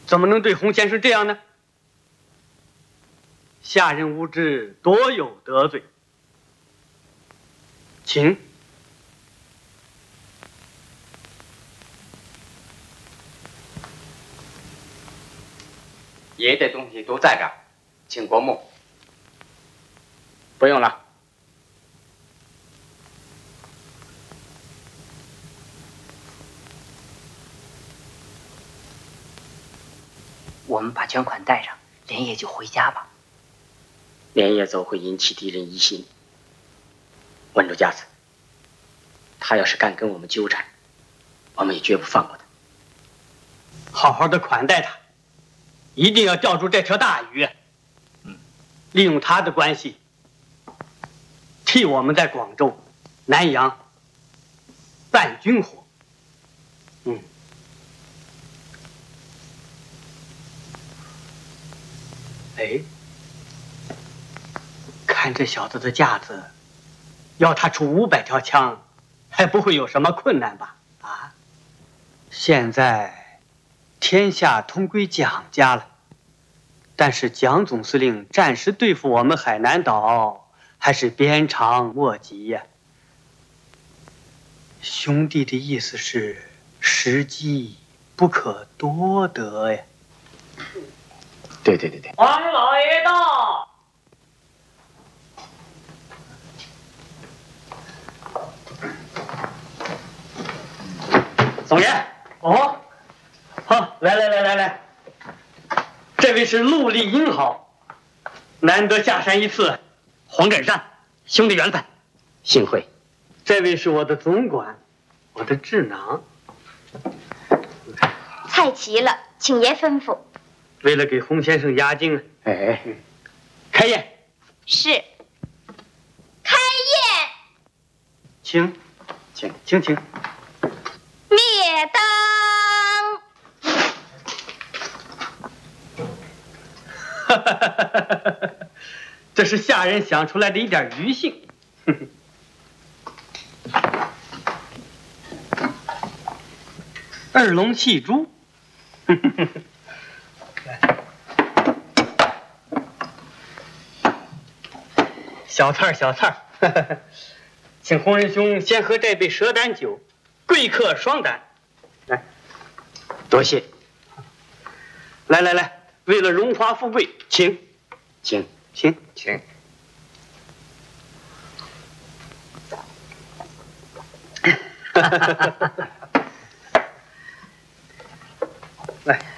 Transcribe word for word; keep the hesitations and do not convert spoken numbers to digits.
怎么能对洪先生这样呢？下人无知，多有得罪。请。 爷的东西都在这儿，请过目。 不用了。 我们把捐款带上，连夜就回家吧。 连夜走会引起敌人疑心。稳住架子，他要是敢跟我们纠缠，我们也绝不放过他。 好好的款待他，一定要钓住这条大鱼。 嗯， 利用他的关系，替我们在广州、南阳办军火。嗯。哎，看这小子的架子，要他出五百条枪，还不会有什么困难吧？啊，现在天下同归蒋家了，但是蒋总司令暂时对付我们海南岛还是鞭长莫及呀。兄弟的意思是时机不可多得呀。 对对对对， 王老爷到。总爷，哦，好，来来来来来，这位是陆立英豪，难得下山一次，黄振山，兄弟缘分， 幸会。 这位是我的总管，我的智囊。 菜齐了，请爷吩咐。 为了给洪先生压惊， 哎， 开宴。 是。开宴。 请， 请， 请请。 灭灯。 哈哈哈哈哈！这是下人想出来的一点余兴。二龙戏珠。小菜小菜，请洪仁兄先喝这杯蛇胆酒，贵客双胆。来， 多谢。 来来来，为了荣华富贵，请， 请请请。 来。